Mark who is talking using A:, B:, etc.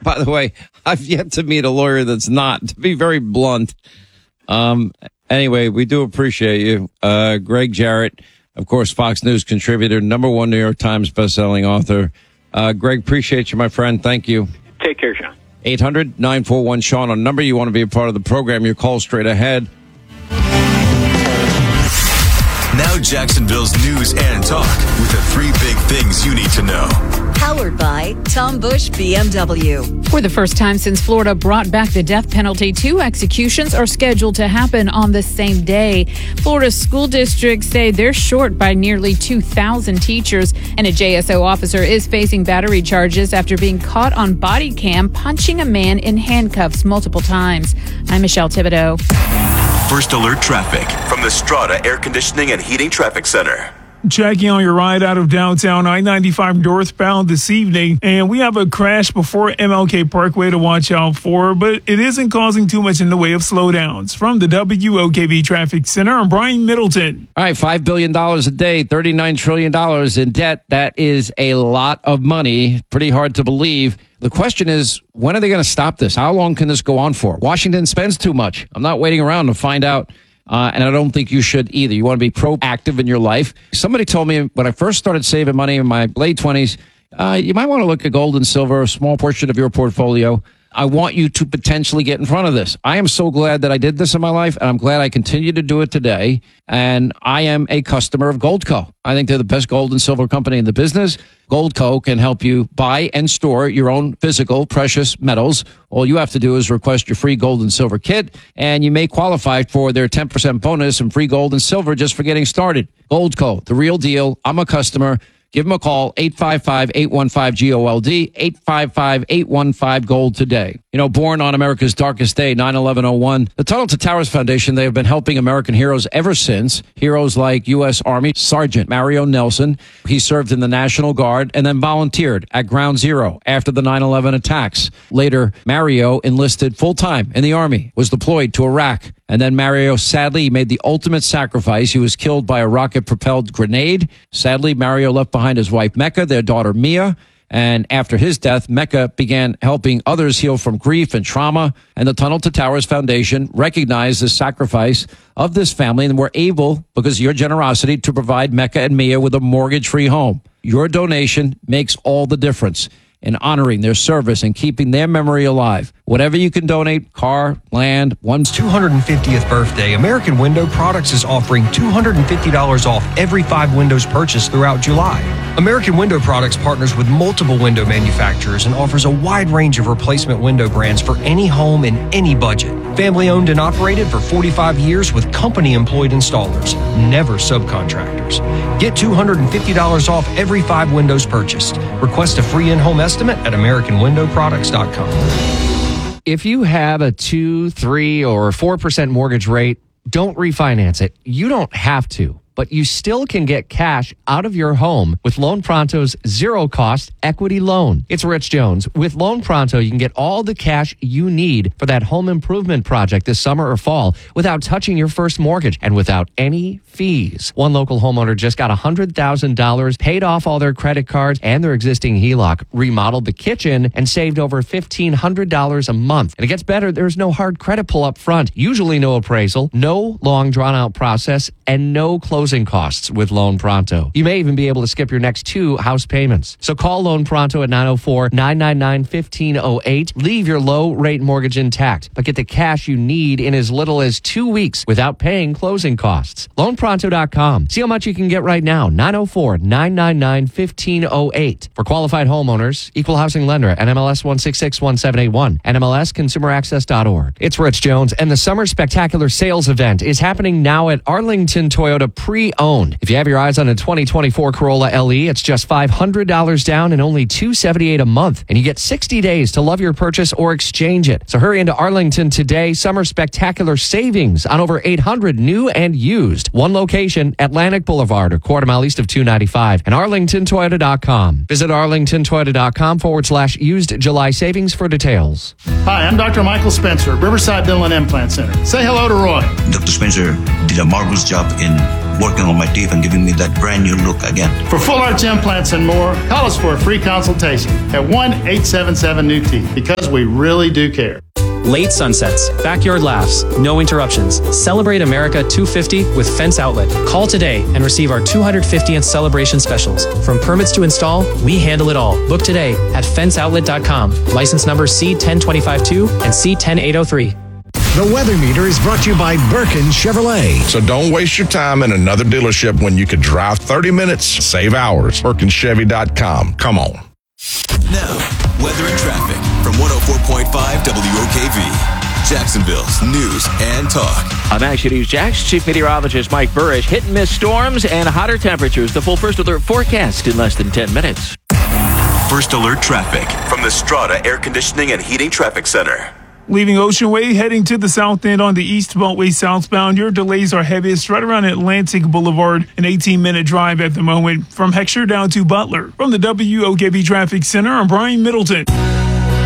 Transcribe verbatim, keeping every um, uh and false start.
A: By the way, I've yet to meet a lawyer that's not, to be very blunt. Um, anyway, we do appreciate you. Uh, Greg Jarrett, of course, Fox News contributor, number one New York Times bestselling author. Uh, Greg, appreciate you, my friend. Thank you.
B: Take care, Sean.
A: eight hundred nine four one Sean on number. You want to be a part of the program, your call straight ahead.
C: Now Jacksonville's news and talk with the three big things you need to know.
D: Powered by Tom Bush B M W.
E: For the first time since Florida brought back the death penalty, two executions are scheduled to happen on the same day. Florida school districts say they're short by nearly two thousand teachers, and a J S O officer is facing battery charges after being caught on body cam punching a man in handcuffs multiple times. I'm Michelle Thibodeau.
C: First Alert Traffic from the Strata Air Conditioning and Heating Traffic Center.
F: Checking on your ride out of downtown I ninety-five northbound this evening, and we have a crash before M L K Parkway to watch out for, but it isn't causing too much in the way of slowdowns. From the W O K V Traffic Center, I'm Brian Middleton.
A: All right, five billion dollars a day, thirty-nine trillion dollars in debt. That is a lot of money. Pretty hard to believe. The question is, when are they going to stop this? How long can this go on for? Washington spends too much. I'm not waiting around to find out. Uh, and I don't think you should either. You want to be proactive in your life. Somebody told me when I first started saving money in my late twenties, uh, you might want to look at gold and silver, a small portion of your portfolio. I want you to potentially get in front of this. I am so glad that I did this in my life, and I'm glad I continue to do it today. And I am a customer of Goldco. I think they're the best gold and silver company in the business. Goldco can help you buy and store your own physical precious metals. All you have to do is request your free gold and silver kit, and you may qualify for their ten percent bonus and free gold and silver just for getting started. Goldco, the real deal. I'm a customer. Give them a call, eight five five, eight one five, G O L D, eight five five, eight one five, GOLD today. You know, born on America's darkest day, nine eleven oh one, the Tunnel to Towers Foundation, they have been helping American heroes ever since. Heroes like U S Army Sergeant Mario Nelson. He served in the National Guard and then volunteered at Ground Zero after the nine eleven attacks. Later, Mario enlisted full-time in the Army, was deployed to Iraq. And then Mario, sadly, made the ultimate sacrifice. He was killed by a rocket-propelled grenade. Sadly, Mario left behind his wife, Mecca, their daughter, Mia. And after his death, Mecca began helping others heal from grief and trauma. And the Tunnel to Towers Foundation recognized the sacrifice of this family and were able, because of your generosity, to provide Mecca and Mia with a mortgage-free home. Your donation makes all the difference in honoring their service and keeping their memory alive. Whatever you can donate, car, land, one...
G: two hundred fiftieth birthday, American Window Products is offering two hundred fifty dollars off every five windows purchased throughout July. American Window Products partners with multiple window manufacturers and offers a wide range of replacement window brands for any home in any budget. Family owned and operated for forty-five years with company employed installers, never subcontractors. Get two hundred fifty dollars off every five windows purchased. Request a free in-home estimate at American Window Products dot com.
H: If you have a two, three, or four percent mortgage rate, don't refinance it. You don't have to, but you still can get cash out of your home with Loan Pronto's zero-cost equity loan. It's Rich Jones. With Loan Pronto, you can get all the cash you need for that home improvement project this summer or fall without touching your first mortgage and without any fees. One local homeowner just got one hundred thousand dollars, paid off all their credit cards and their existing H E L O C, remodeled the kitchen, and saved over fifteen hundred dollars a month. And it gets better. There's no hard credit pull up front, usually no appraisal, no long drawn-out process, and no closing costs with Loan Pronto. You may even be able to skip your next two house payments. So call Loan Pronto at nine oh four, nine nine nine, one five oh eight. Leave your low-rate mortgage intact, but get the cash you need in as little as two weeks without paying closing costs. Loan Pronto dot com. See how much you can get right now. nine oh four, nine nine nine, one five oh eight. For qualified homeowners, Equal Housing Lender, N M L S one six six one seven eight one, N M L S consumer access dot org. It's Rich Jones, and the Summer Spectacular Sales Event is happening now at Arlington Toyota Pre-Owned. If you have your eyes on a twenty twenty-four Corolla L E, it's just five hundred dollars down and only two hundred seventy-eight dollars a month. And you get sixty days to love your purchase or exchange it. So hurry into Arlington today. Summer Spectacular savings on over eight hundred new and used. One location, Atlantic Boulevard, or quarter mile east of two ninety-five, and arlington toyota dot com. Visit arlington toyota dot com forward slash used July savings for details.
I: Hi, I'm Doctor Michael Spencer, Riverside Dental and Implant Center. Say hello to Roy.
J: Doctor Spencer did a marvelous job in
B: working on my teeth and giving me that brand new look again.
I: For full arch implants and more, call us for a free consultation at one eight seven seven new teeth, because we really do care.
J: Late sunsets, backyard laughs, no interruptions. Celebrate America two fifty with Fence Outlet. Call today and receive our two hundred fiftieth celebration specials. From permits to install, we handle it all. Book today at fence outlet dot com. License number C one zero two five two and C one zero eight zero three.
K: The Weather Meter is brought to you by Birkin Chevrolet.
L: So don't waste your time in another dealership when you could drive thirty minutes, save hours. Birkin Chevy dot com. Come on.
C: Now, weather and traffic from one oh four point five W O K V. Jacksonville's news and talk.
M: I'm Action News Jax. Chief Meteorologist Mike Burrish. Hit and miss storms and hotter temperatures. The full First Alert forecast in less than ten minutes.
C: First Alert traffic from the Strata Air Conditioning and Heating Traffic Center.
F: Leaving Ocean Way, heading to the south end on the East Beltway southbound. Your delays are heaviest right around Atlantic Boulevard, an eighteen-minute drive at the moment. From Heckscher down to Butler. From the W O K V Traffic Center, I'm Brian Middleton.